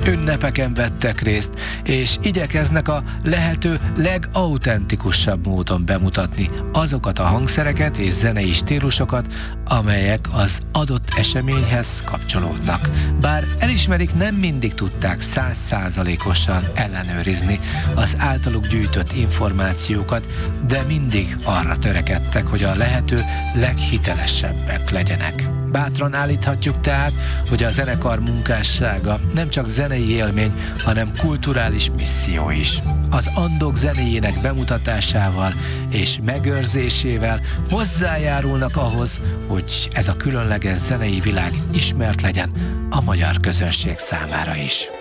ünnepeken vettek részt, és igyekeznek a lehető legautentikusabb módon bemutatni azokat a hangszereket és zenei stílusokat, amelyek az adott eseményhez kapcsolódnak. Bár elismerik, nem mindig tudták 100%-osan ellenőrizni az általuk gyűjtött információkat, de mindig arra törekedtek, hogy a lehető leghitelesebbek legyenek. Bátran állíthatjuk tehát, hogy a zenekar munkássága nem csak zenei élmény, hanem kulturális misszió is. Az Andok zenéjének bemutatásával és megőrzésével hozzájárulnak ahhoz, hogy ez a különleges zenei világ ismert legyen a magyar közönség számára is.